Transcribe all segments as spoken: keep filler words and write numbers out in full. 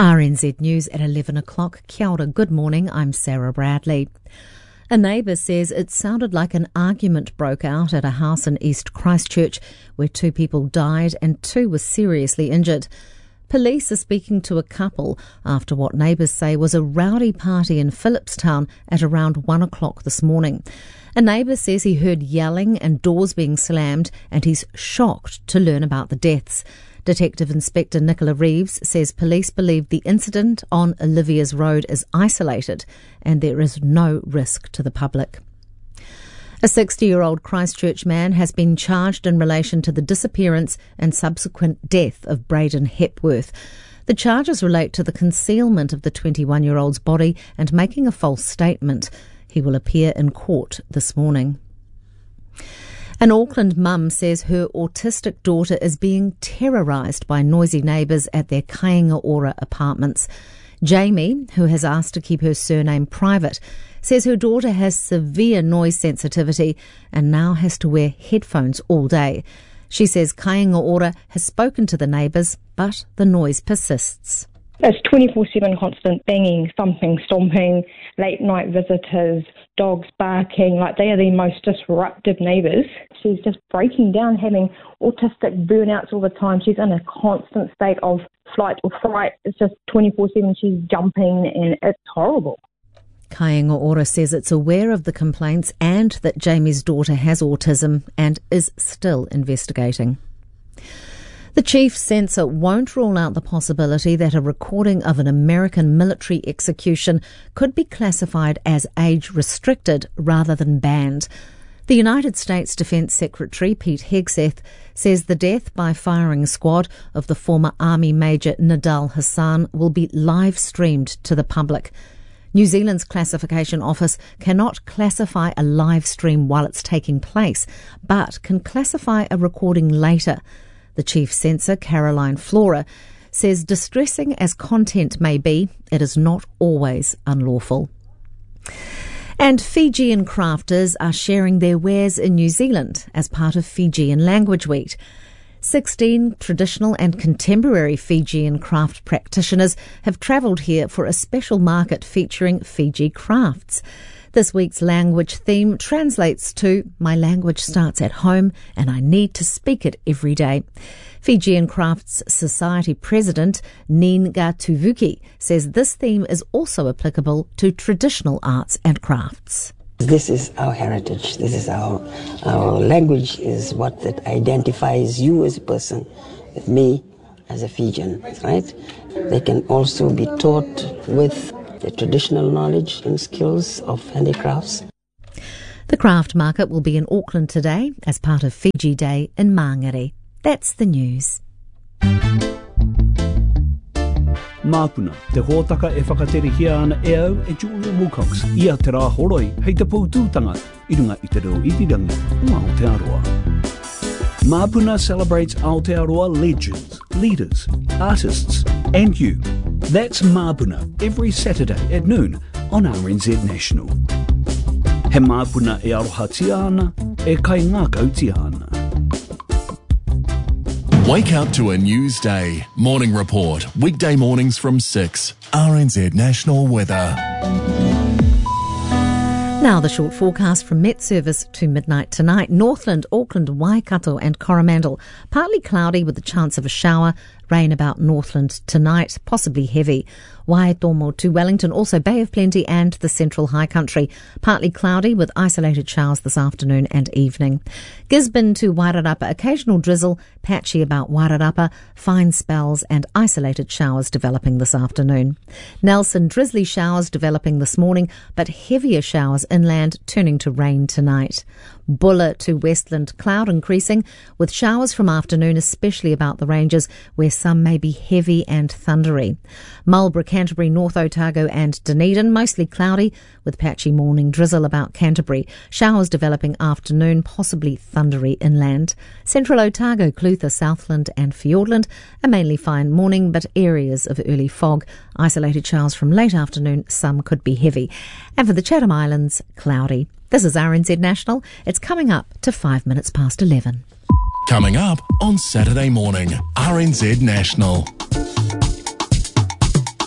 R N Z News at eleven o'clock. Kia ora, good morning, I'm Sarah Bradley. A neighbour says it sounded like an argument broke out at a house in East Christchurch where two people died and two were seriously injured. Police are speaking to a couple after what neighbours say was a rowdy party in Phillipstown at around one o'clock this morning. A neighbour says he heard yelling and doors being slammed and he's shocked to learn about the deaths. Detective Inspector Nicola Reeves says police believe the incident on Olivia's Road is isolated and there is no risk to the public. A sixty-year-old Christchurch man has been charged in relation to the disappearance and subsequent death of Braden Hepworth. The charges relate to the concealment of the twenty-one-year-old's body and making a false statement. He will appear in court this morning. An Auckland mum says her autistic daughter is being terrorised by noisy neighbours at their Kainga Ora apartments. Jamie, who has asked to keep her surname private, says her daughter has severe noise sensitivity and now has to wear headphones all day. She says Kainga Ora has spoken to the neighbours, but the noise persists. It's twenty-four seven constant banging, thumping, stomping, late night visitors, dogs barking, like they are the most disruptive neighbours. She's just breaking down, having autistic burnouts all the time. She's in a constant state of flight or fright. It's just twenty-four seven, she's jumping and it's horrible. Kainga Ora says it's aware of the complaints and that Jamie's daughter has autism and is still investigating. The chief censor won't rule out the possibility that a recording of an American military execution could be classified as age-restricted rather than banned. The United States Defense Secretary Pete Hegseth says the death by firing squad of the former Army Major Nidal Hasan will be live-streamed to the public. New Zealand's classification office cannot classify a live stream while it's taking place, but can classify a recording later. The chief censor, Caroline Flora, says distressing as content may be, it is not always unlawful. And Fijian crafters are sharing their wares in New Zealand as part of Fijian Language Week. Sixteen traditional and contemporary Fijian craft practitioners have travelled here for a special market featuring Fiji crafts. This week's language theme translates to "My language starts at home and I need to speak it every day." Fijian Crafts Society President Ninga Tuvuki says this theme is also applicable to traditional arts and crafts. This is our heritage. This is our our language is what that identifies you as a person, me as a Fijian, right? They can also be taught with the traditional knowledge and skills of handicrafts. The craft market will be in Auckland today as part of Fiji Day in Māngere. That's the news. Māpuna, te hōtaka e whakatere hia ana e au e Julia Wilcox. Ia te rā horoi, hei te pūtūtanga, i runga i te reo itirangi o Aotearoa. Māpuna celebrates Aotearoa legends, leaders, artists, and you. That's Māpuna every Saturday at noon on R N Z National. He Māpuna e aroha tia ana, e kai ngā kau tia ana. Wake up to a news day. Morning report. Weekday mornings from six. R N Z National Weather. Now the short forecast from Met Service to midnight tonight. Northland, Auckland, Waikato and Coromandel. Partly cloudy with the chance of a shower. Rain about Northland tonight, possibly heavy. Waitomo to Wellington, also Bay of Plenty and the Central High Country. Partly cloudy with isolated showers this afternoon and evening. Gisborne to Wairarapa, occasional drizzle, patchy about Wairarapa, fine spells and isolated showers developing this afternoon. Nelson, drizzly showers developing this morning, but heavier showers inland turning to rain tonight. Bulla to Westland, cloud increasing with showers from afternoon, especially about the ranges where some may be heavy and thundery. Marlborough, Canterbury, North Otago and Dunedin, mostly cloudy with patchy morning drizzle about Canterbury. Showers developing afternoon, possibly thundery inland. Central Otago, Clutha, Southland and Fiordland, a mainly fine morning but areas of early fog. Isolated showers from late afternoon, some could be heavy. And for the Chatham Islands, cloudy. This is R N Z National. It's coming up to five minutes past eleven. Coming up on Saturday morning, R N Z National.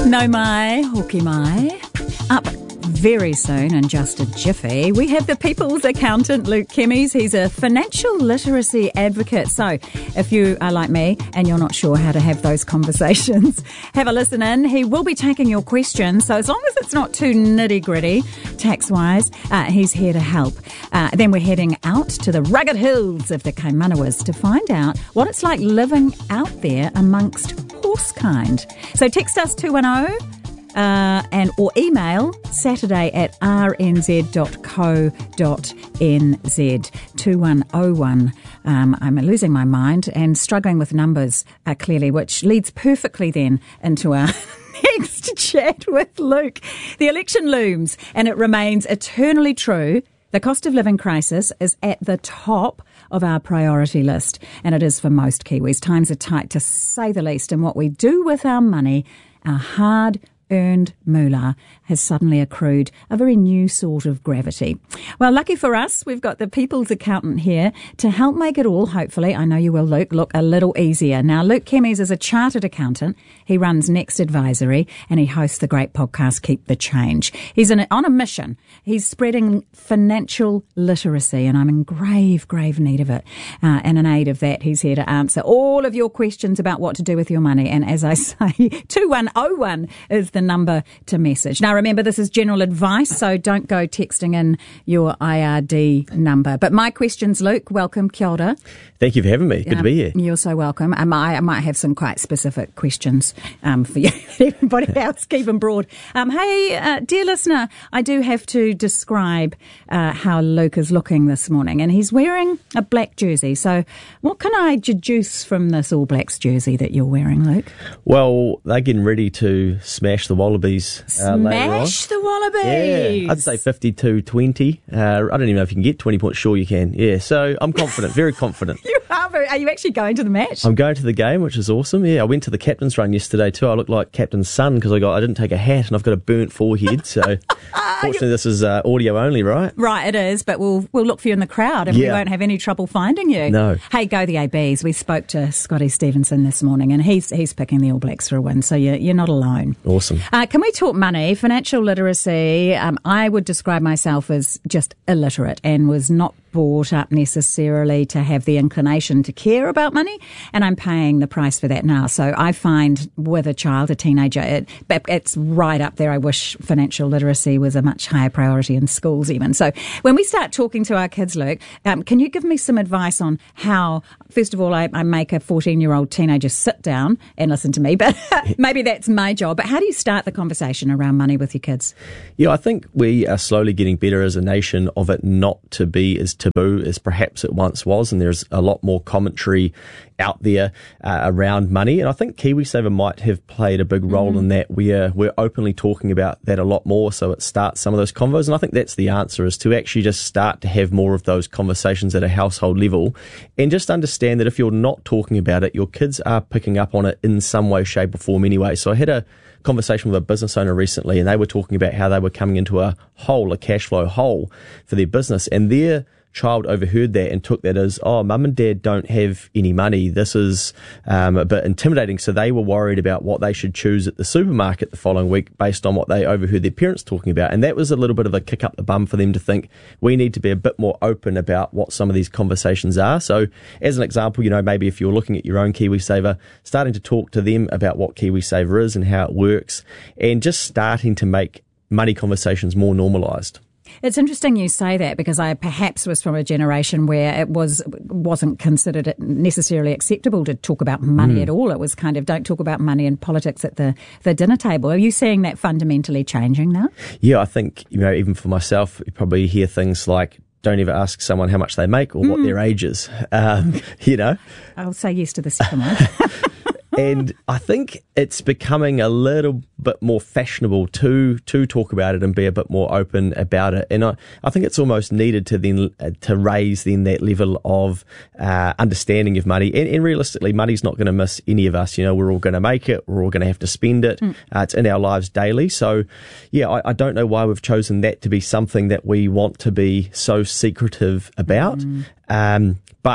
No mai, hoki mai. Up very soon in just a jiffy, we have the People's Accountant, Luke Kemmies. He's a financial literacy advocate. So if you are like me and you're not sure how to have those conversations, have a listen in. He will be taking your questions. So as long as it's not too nitty-gritty, tax-wise, uh, he's here to help. Uh, then we're heading out to the rugged hills of the Kaimanawas to find out what it's like living out there amongst horse kind. So text us two one zero Uh, and or email Saturday at r n z dot co dot n z. two one oh one. Um, I'm losing my mind and struggling with numbers uh, clearly, which leads perfectly then into our next chat with Luke. The election looms and it remains eternally true. The cost of living crisis is at the top of our priority list, and it is for most Kiwis. Times are tight, to say the least, and what we do with our money, our hard earned moolah, has suddenly accrued a very new sort of gravity. Well, lucky for us, we've got the People's Accountant here to help make it all, hopefully, I know you will, Luke, look a little easier. Now, Luke Kemmies is a chartered accountant. He runs Next Advisory and he hosts the great podcast Keep the Change. He's in, on a mission. He's spreading financial literacy, and I'm in grave, grave need of it. Uh, and in aid of that, he's here to answer all of your questions about what to do with your money. And as I say, two one oh one is the number to message. Now, remember, this is general advice, so don't go texting in your I R D number. But my questions, Luke, welcome, kia ora. Thank you for having me. Good um, to be here. You're so welcome. Um, I, I might have some quite specific questions um, for you. Everybody else, keep them broad. Um, hey, uh, dear listener, I do have to describe uh, how Luke is looking this morning, and he's wearing a black jersey. So what can I deduce from this All Blacks jersey that you're wearing, Luke? Well, they're getting ready to smash the Wallabies uh, later on. Smash the Wallabies! Yeah, I'd say fifty-two twenty. Uh, I don't even know if you can get twenty points. Sure you can. Yeah, so I'm confident, very confident. You are very, are you actually going to the match? I'm going to the game, which is awesome. Yeah, I went to the captain's run yesterday too. I look like Captain's son because I got I didn't take a hat and I've got a burnt forehead. So fortunately, this is uh, audio only, right? Right, it is. But we'll we'll look for you in the crowd and yeah. we won't have any trouble finding you. No. Hey, go the A Bs. We spoke to Scotty Stevenson this morning, and he's he's picking the All Blacks for a win. So you're you're not alone. Awesome. Uh, can we talk money, financial literacy? Um, I would describe myself as just illiterate and was not brought up necessarily to have the inclination to care about money, and I'm paying the price for that now. So I find with a child, a teenager, it, it's right up there. I wish financial literacy was a much higher priority in schools even. So when we start talking to our kids, Luke, um, can you give me some advice on how, first of all, I, I make a fourteen-year-old teenager sit down and listen to me, but maybe that's my job, but how do you start the conversation around money with your kids? Yeah, I think we are slowly getting better as a nation of it not to be as taboo as perhaps it once was, and there's a lot more commentary out there uh, around money, and I think KiwiSaver might have played a big role mm. in that. We're we're openly talking about that a lot more, so it starts some of those convos, and I think that's the answer, is to actually just start to have more of those conversations at a household level, and just understand that if you're not talking about it, your kids are picking up on it in some way, shape or form anyway. So I had a conversation with a business owner recently, and they were talking about how they were coming into a hole, a cash flow hole for their business, and their child overheard that and took that as, oh, mum and dad don't have any money. This is um, a bit intimidating. So they were worried about what they should choose at the supermarket the following week based on what they overheard their parents talking about. And that was a little bit of a kick up the bum for them to think we need to be a bit more open about what some of these conversations are. So as an example, you know, maybe if you're looking at your own KiwiSaver, starting to talk to them about what KiwiSaver is and how it works, and just starting to make money conversations more normalised. It's interesting you say that, because I perhaps was from a generation where it was, wasn't considered necessarily acceptable to talk about money mm. at all. It was kind of, don't talk about money and politics at the, the dinner table. Are you seeing that fundamentally changing now? Yeah, I think, you know, even for myself, you probably hear things like, don't ever ask someone how much they make or mm. what their age is, um, you know. I'll say yes to the second one. And I think it's becoming a little bit more fashionable to to talk about it and be a bit more open about it. And I, I think it's almost needed to then uh, to raise then that level of uh, understanding of money. And, and realistically, money's not going to miss any of us. You know, we're all going to make it. We're all going to have to spend it. Mm. Uh, it's in our lives daily. So, yeah, I, I don't know why we've chosen that to be something that we want to be so secretive about. Mm. Um, but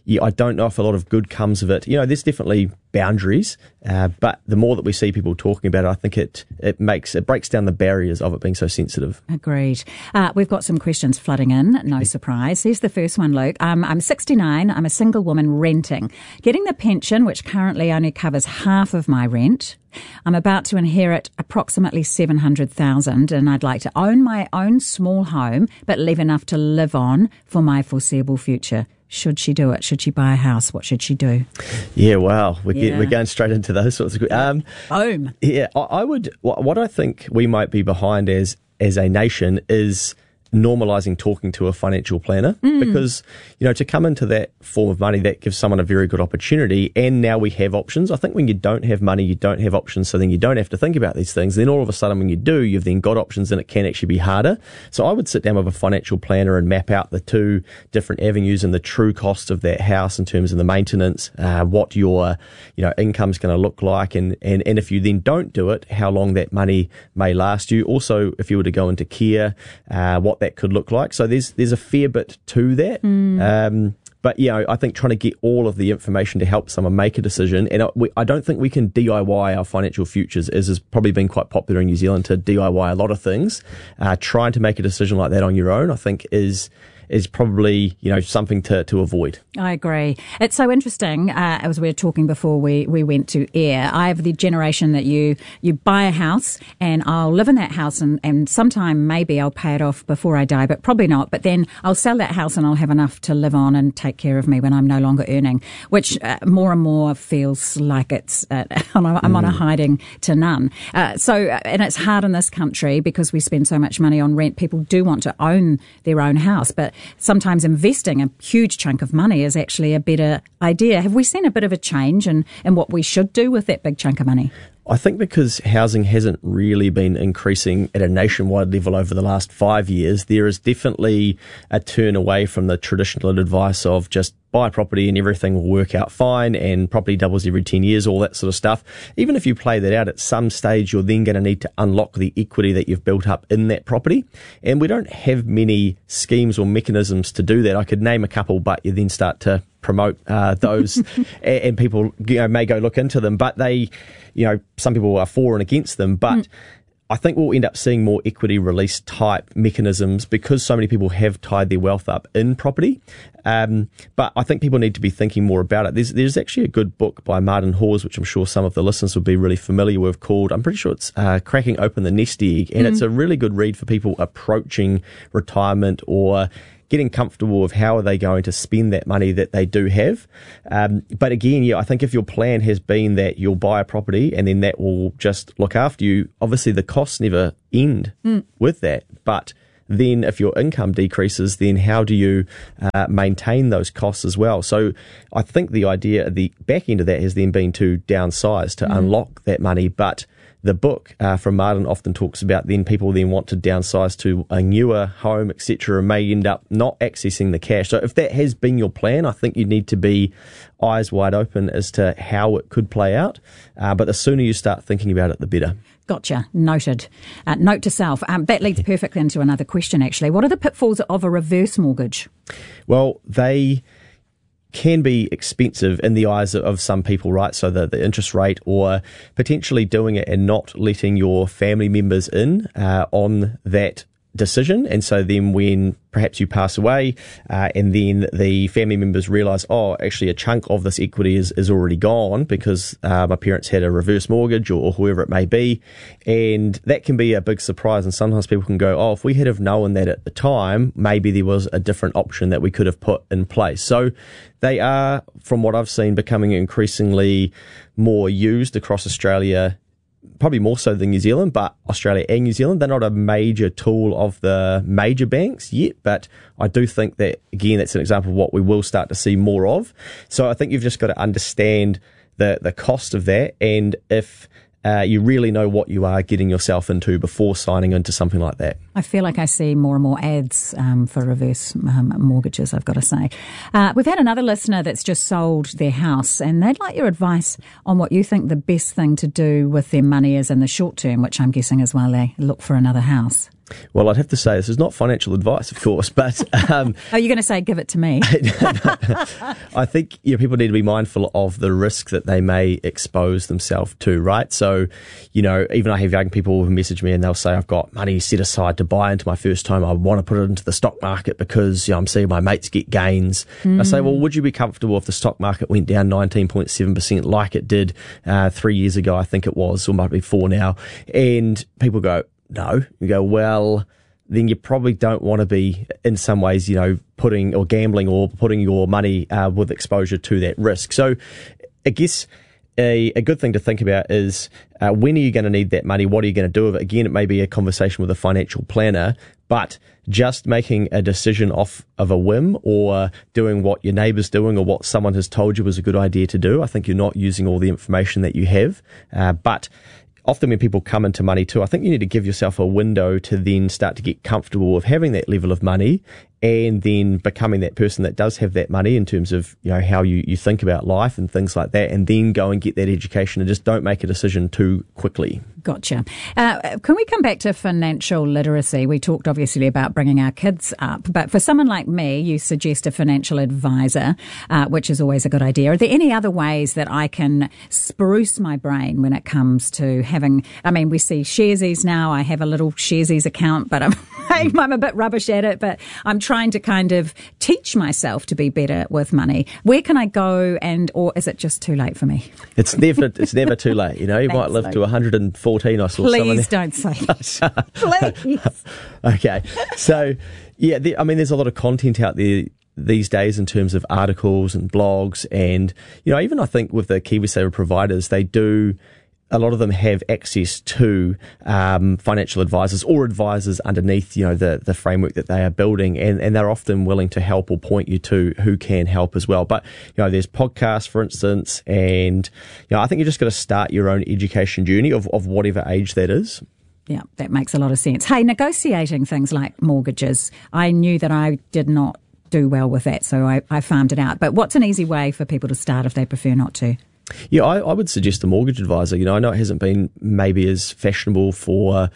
yeah, I don't know if a lot of good comes of it. You know, there's definitely boundaries, uh, but the more that we see people talking about it, I think it it makes it breaks down the barriers of it being so sensitive. Agreed. Uh, we've got some questions flooding in. No surprise. Here's the first one, Luke. Um, I'm sixty-nine. I'm a single woman renting, getting the pension, which currently only covers half of my rent. I'm about to inherit approximately seven hundred thousand, and I'd like to own my own small home, but leave enough to live on for my foreseeable future. Should she do it? Should she buy a house? What should she do? Yeah, wow. We're, yeah. Get, we're going straight into those sorts of... Um, Boom. Yeah, I, I would... What I think we might be behind as as a nation is normalising talking to a financial planner, mm. because, you know, to come into that form of money, that gives someone a very good opportunity. And now we have options. I think when you don't have money, you don't have options, so then you don't have to think about these things. Then all of a sudden when you do, you've then got options, and it can actually be harder. So I would sit down with a financial planner and map out the two different avenues and the true cost of that house in terms of the maintenance, uh, what your, you know, income's going to look like, and, and, and if you then don't do it, how long that money may last you. Also, if you were to go into care, uh, what that could look like. So there's there's a fair bit to that. Mm. Um, but, you know, I think trying to get all of the information to help someone make a decision, and I, we, I don't think we can D I Y our financial futures, as has probably been quite popular in New Zealand to D I Y a lot of things. Uh, trying to make a decision like that on your own, I think, is is probably, you know, something to, to avoid. I agree. It's so interesting, uh, as we were talking before we, we went to air. I have the generation that you, you buy a house and I'll live in that house, and, and sometime maybe I'll pay it off before I die, but probably not. But then I'll sell that house and I'll have enough to live on and take care of me when I'm no longer earning, which uh, more and more feels like it's, uh, I'm mm. on a hiding to none. Uh, so, and it's hard in this country because we spend so much money on rent. People do want to own their own house, but sometimes investing a huge chunk of money is actually a better idea. Have we seen a bit of a change in, in what we should do with that big chunk of money? I think because housing hasn't really been increasing at a nationwide level over the last five years, there is definitely a turn away from the traditional advice of just buy a property and everything will work out fine, and property doubles every ten years, all that sort of stuff. Even if you play that out, at some stage you're then going to need to unlock the equity that you've built up in that property. And we don't have many schemes or mechanisms to do that. I could name a couple, but you then start to promote uh, those and, and people, you know, may go look into them, but they, you know, some people are for and against them, but mm. I think we'll end up seeing more equity release type mechanisms because so many people have tied their wealth up in property. Um, but I think people need to be thinking more about it. There's there's actually a good book by Martin Hawes, which I'm sure some of the listeners would be really familiar with, called, I'm pretty sure it's uh, Cracking Open the Nest Egg. And mm. it's a really good read for people approaching retirement or getting comfortable with how are they going to spend that money that they do have. Um, but again, yeah, I think if your plan has been that you'll buy a property and then that will just look after you, obviously the costs never end mm. with that. But then if your income decreases, then how do you uh, maintain those costs as well? So I think the idea at the back end of that has then been to downsize, to mm. unlock that money. But the book uh, from Martin often talks about then people then want to downsize to a newer home, et cetera, and may end up not accessing the cash. So if that has been your plan, I think you need to be eyes wide open as to how it could play out. Uh, but the sooner you start thinking about it, the better. Gotcha. Noted. Uh, note to self. Um, that leads perfectly into another question, actually. What are the pitfalls of a reverse mortgage? Well, they can be expensive in the eyes of some people, right? So the, the interest rate, or potentially doing it and not letting your family members in uh, on that decision. And so then when perhaps you pass away uh, and then the family members realise, oh, actually a chunk of this equity is, is already gone because uh, my parents had a reverse mortgage, or, or whoever it may be. And that can be a big surprise. And sometimes people can go, oh, if we had have known that at the time, maybe there was a different option that we could have put in place. So they are, from what I've seen, becoming increasingly more used across Australia, probably more so than New Zealand, but Australia and New Zealand. They're not a major tool of the major banks yet, but I do think that, again, that's an example of what we will start to see more of. So I think you've just got to understand the, the cost of that, and if uh, you really know what you are getting yourself into before signing into something like that. I feel like I see more and more ads um, for reverse um, mortgages, I've got to say. Uh, we've had another listener that's just sold their house, and they'd like your advice on what you think the best thing to do with their money is in the short term, which I'm guessing is while they look for another house. Well, I'd have to say this is not financial advice, of course, but... Um, Are you going to say, give it to me? I think you know, people need to be mindful of the risk that they may expose themselves to, right? So, you know, even I have young people who message me and they'll say, I've got money set aside to buy into my first home. I want to put it into the stock market because you know, I'm seeing my mates get gains. Mm. I say, well, would you be comfortable if the stock market went down nineteen point seven percent like it did uh, three years ago, I think it was, or might be four now? And people go, no. You go, well, then you probably don't want to be, in some ways, you know, putting or gambling or putting your money uh, with exposure to that risk. So I guess a, a good thing to think about is uh, when are you going to need that money? What are you going to do with it? Again, it may be a conversation with a financial planner, but just making a decision off of a whim or doing what your neighbour's doing or what someone has told you is a good idea to do, I think you're not using all the information that you have. Uh, but often when people come into money too, I think you need to give yourself a window to then start to get comfortable with having that level of money and then becoming that person that does have that money in terms of, you know, how you, you think about life and things like that, and then go and get that education and just don't make a decision too quickly. Gotcha. Uh, can we come back to financial literacy? We talked obviously about bringing our kids up, but for someone like me, you suggest a financial advisor, uh, which is always a good idea. Are there any other ways that I can spruce my brain when it comes to having, I mean, we see Sharesies now. I have a little Sharesies account, but I'm, I'm a bit rubbish at it, but I'm trying to kind of teach myself to be better with money. Where can I go, and or is it just too late for me? It's never, it's never too late. You know, you might live so. to one hundred fourteen. I saw Please don't say that. Please. Okay. So, yeah, the, I mean, there's a lot of content out there these days in terms of articles and blogs, and, you know, even I think with the KiwiSaver providers, they do, a lot of them have access to um, financial advisors or advisors underneath, you know, the, the framework that they are building, and, and they're often willing to help or point you to who can help as well. But, you know, there's podcasts, for instance, and, you know, I think you just got to start your own education journey of, of whatever age that is. Yeah, that makes a lot of sense. Hey, negotiating things like mortgages, I knew that I did not do well with that, so I, I farmed it out. But what's an easy way for people to start if they prefer not to? Yeah, I, I would suggest a mortgage advisor. You know, I know it hasn't been maybe as fashionable for,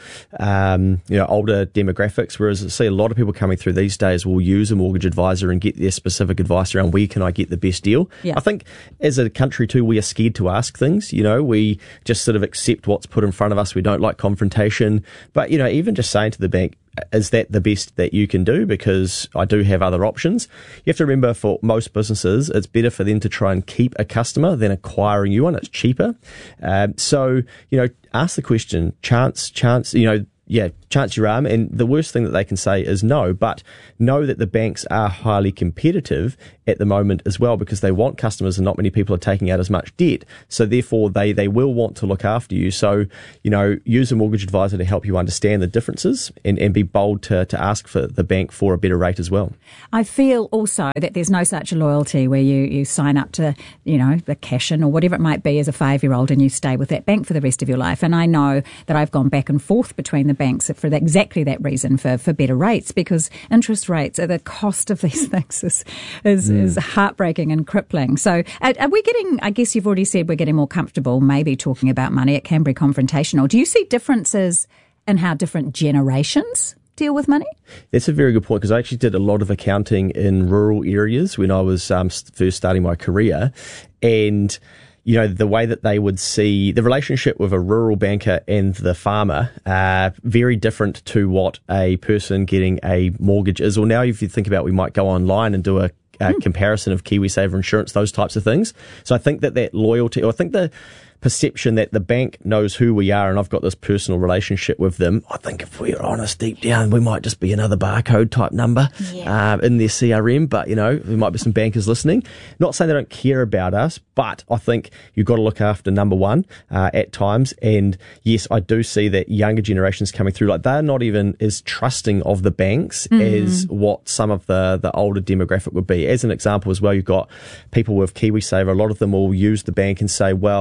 um, you know, older demographics, whereas I see a lot of people coming through these days will use a mortgage advisor and get their specific advice around where can I get the best deal. Yeah. I think as a country too, we are scared to ask things. You know, we just sort of accept what's put in front of us. We don't like confrontation. But, you know, even just saying to the bank, is that the best that you can do? Because I do have other options. You have to remember, for most businesses, it's better for them to try and keep a customer than acquiring you one. It's cheaper. Um, so, you know, ask the question, chance, chance, you know, yeah, chance your arm. And the worst thing that they can say is no, but know that the banks are highly competitive at the moment as well, because they want customers and not many people are taking out as much debt. So therefore they, they will want to look after you. So, you know, use a mortgage advisor to help you understand the differences and, and be bold to, to ask for the bank for a better rate as well. I feel also that there's no such loyalty where you, you sign up to, you know, the cash-in or whatever it might be as a five-year-old and you stay with that bank for the rest of your life. And I know that I've gone back and forth between the banks for that, exactly that reason, for, for better rates, because interest rates, the cost of these things is is, mm. is heartbreaking and crippling. So are, are we getting, I guess you've already said we're getting more comfortable maybe talking about money. It can be confrontational. Do you see differences in how different generations deal with money? That's a very good point, because I actually did a lot of accounting in rural areas when I was um, first starting my career, and you know, the way that they would see the relationship with a rural banker and the farmer, uh, very different to what a person getting a mortgage is. Or now if you think about, we might go online and do a, a mm. comparison of KiwiSaver insurance, those types of things. So I think that that loyalty, or I think the perception that the bank knows who we are and I've got this personal relationship with them, I think if we're honest deep down, we might just be another barcode type number yeah. uh, in their C R M. But, you know, there might be some bankers listening. Not saying they don't care about us, but I think you've got to look after number one uh, at times. And yes, I do see that younger generations coming through, like they're not even as trusting of the banks mm. as what some of the, the older demographic would be. As an example as well, you've got people with KiwiSaver, a lot of them will use the bank and say, well, it's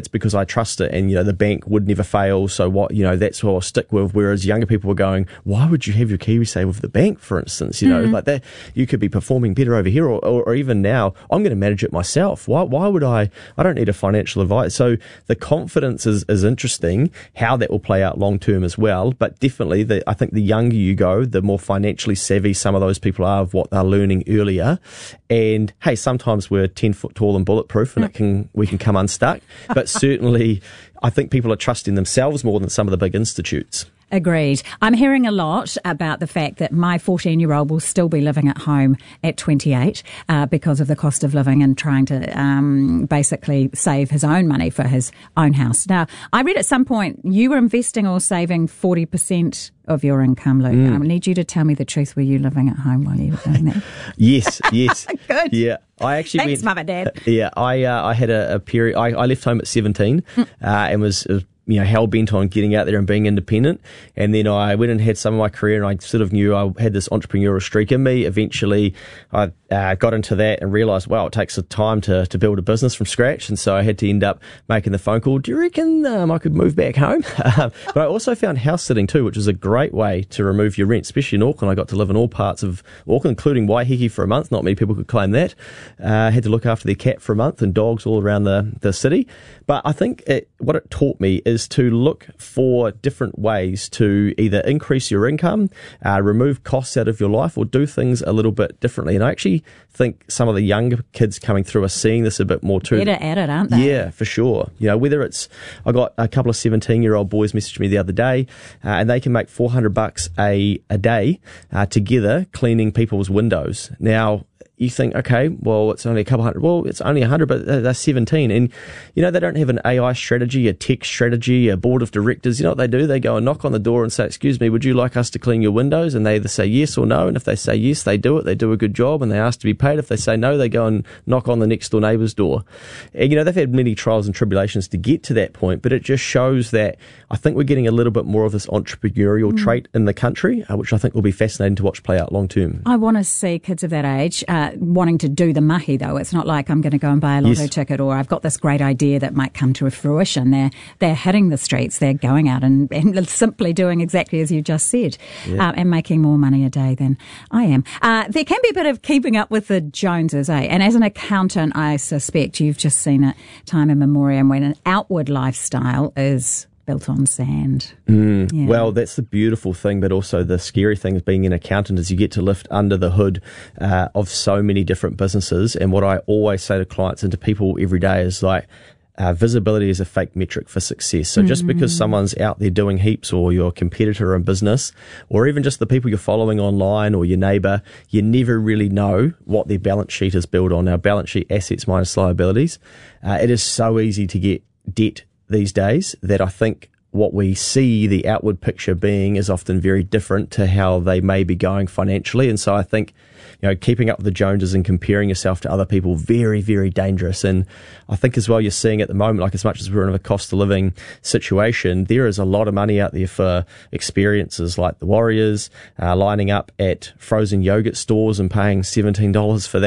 it's because I trust it, and you know the bank would never fail, so what, you know, that's what I'll stick with. Whereas younger people were going, why would you have your KiwiSave with the bank, for instance? You know, mm. like that, you could be performing better over here, or, or, or even now, I'm going to manage it myself. Why why would I? I don't need a financial advisor. So the confidence is, is interesting, how that will play out long term as well. But definitely, the, I think the younger you go, the more financially savvy some of those people are of what they're learning earlier. And hey, sometimes we're ten foot tall and bulletproof, and it can we can come unstuck. But certainly, I think people are trusting themselves more than some of the big institutes. Agreed. I'm hearing a lot about the fact that my fourteen-year-old will still be living at home at twenty-eight uh, because of the cost of living and trying to um, basically save his own money for his own house. Now, I read at some point you were investing or saving forty percent of your income, Luke. Mm. I need you to tell me the truth. Were you living at home while you were doing that? Yes, yes. Good. Yeah. I actually Thanks, went, Mum and Dad. Yeah, I uh, I had a, a period. I, I left home at seventeen mm. uh, and was, was you know, hell bent on getting out there and being independent. And then I went and had some of my career, and I sort of knew I had this entrepreneurial streak in me. Eventually, I uh, got into that and realised, wow, it takes some time to, to build a business from scratch. And so I had to end up making the phone call. Do you reckon um, I could move back home? But I also found house sitting too, which was a great way to remove your rent, especially in Auckland. I got to live in all parts of Auckland, including Waiheke for a month. Not many people could claim that. Uh, had to look after their cat for a month and dogs all around the, the city. But I think it, what it taught me is to look for different ways to either increase your income, uh, remove costs out of your life, or do things a little bit differently. And I actually think some of the younger kids coming through are seeing this a bit more too. Better at it, aren't they? Yeah, for sure. You know, whether it's, I got a couple of seventeen-year-old boys message me the other day, uh, and they can make four hundred bucks a, a day uh, together cleaning people's windows. Now, you think, okay, well, it's only a couple hundred. Well, it's only a hundred, but they're seventeen. And, you know, they don't have an A I strategy, a tech strategy, a board of directors. You know what they do? They go and knock on the door and say, excuse me, would you like us to clean your windows? And they either say yes or no. And if they say yes, they do it. They do a good job and they ask to be paid. If they say no, they go and knock on the next door neighbour's door. And, you know, they've had many trials and tribulations to get to that point, but it just shows that I think we're getting a little bit more of this entrepreneurial mm. trait in the country, uh, which I think will be fascinating to watch play out long term. I want to see kids of that age uh, wanting to do the mahi, though. It's not like I'm going to go and buy a lotto yes. ticket, or I've got this great idea that might come to fruition. They're they're hitting the streets. They're going out and, and simply doing exactly as you just said, yeah. uh, and making more money a day than I am. Uh, there can be a bit of keeping up with the Joneses, eh? And as an accountant, I suspect you've just seen it time in memoriam when an outward lifestyle is built on sand. Mm, yeah. Well, that's the beautiful thing, but also the scary thing of being an accountant is you get to lift under the hood uh, of so many different businesses. And what I always say to clients and to people every day is like, Uh, visibility is a fake metric for success. So just because someone's out there doing heaps, or your competitor in business, or even just the people you're following online or your neighbour, you never really know what their balance sheet is built on. Our balance sheet, assets minus liabilities. Uh, it is so easy to get debt these days that I think what we see the outward picture being is often very different to how they may be going financially. And so I think, you know, keeping up with the Joneses and comparing yourself to other people, very, very dangerous. And I think as well, you're seeing at the moment, like as much as we're in a cost of living situation, there is a lot of money out there for experiences like the Warriors, uh, lining up at frozen yogurt stores and paying seventeen dollars for that.